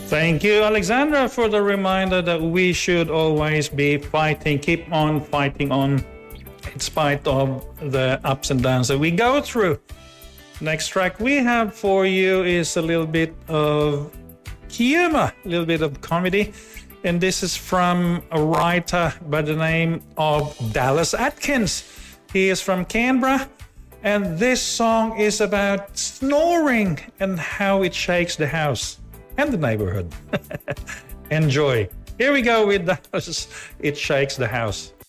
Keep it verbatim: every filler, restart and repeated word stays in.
Thank you, Alexandra, for the reminder that we should always be fighting, keep on fighting on, in spite of the ups and downs that we go through. Next track we have for you is a little bit of humor, a little bit of comedy. And this is from a writer by the name of Dallas Atkins. He is from Canberra. And this song is about snoring and how it shakes the house and the neighborhood. Enjoy. Here we go with Dallas. It Shakes the House.